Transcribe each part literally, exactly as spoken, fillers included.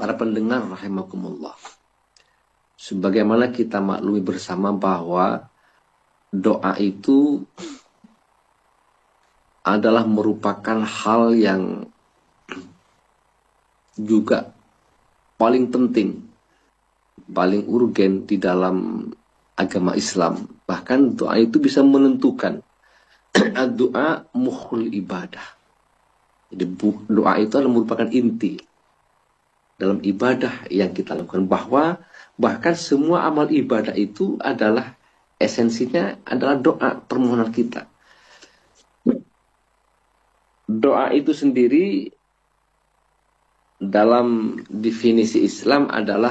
para pendengar rahimakumullah, sebagaimana kita maklumi bersama bahwa doa itu adalah merupakan hal yang juga paling penting, paling urgen di dalam agama Islam. Bahkan doa itu bisa menentukan. Doa mukhul ibadah. Jadi doa itu adalah merupakan inti dalam ibadah yang kita lakukan, bahwa bahkan semua amal ibadah itu adalah esensinya adalah doa, permohonan kita. Doa itu sendiri dalam definisi Islam adalah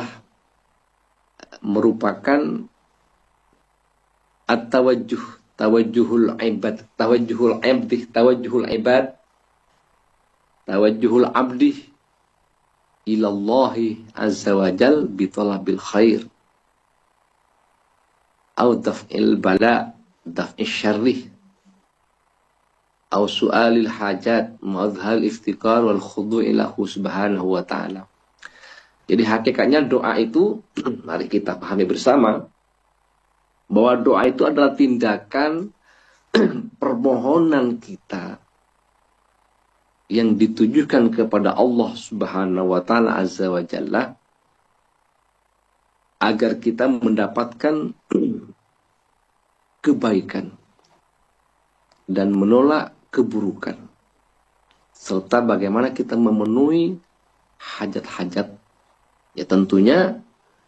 merupakan at-tawajjuh, tawajjuhul ibad, tawajjuhul abdi, tawajjuhul ibad, tawajjuhul abdi ilallahi azza wa jal bitolabil khair au daf'il bala, daf'il syarrih, au su'alil hajat, ma'adhal iftikar wal khudu' ilahu subhanahu wa ta'ala. Jadi hakikatnya doa itu, mari kita pahami bersama, bahwa doa itu adalah tindakan permohonan kita yang ditujukan kepada Allah Subhanahu wa Ta'ala Azza wa Jalla, agar kita mendapatkan kebaikan dan menolak keburukan, serta bagaimana kita memenuhi hajat-hajat, ya tentunya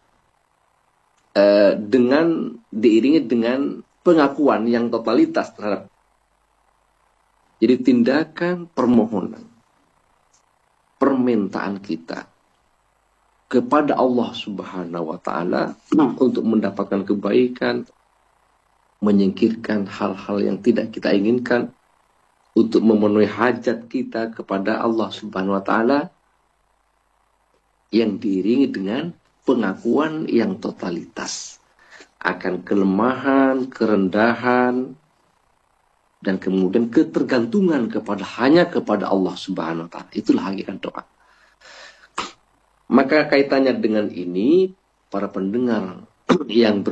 eh, dengan diiringi dengan pengakuan yang totalitas terhadap. Jadi tindakan permohonan, permintaan kita kepada Allah Subhanahu wa Ta'ala untuk mendapatkan kebaikan, menyingkirkan hal-hal yang tidak kita inginkan, untuk memenuhi hajat kita kepada Allah Subhanahu wa Ta'ala, yang diiringi dengan pengakuan yang totalitas akan kelemahan, kerendahan, dan kemudian ketergantungan kepada hanya kepada Allah Subhanahu wa Ta'ala. Itulah hakikat doa. Maka kaitannya dengan ini, para pendengar yang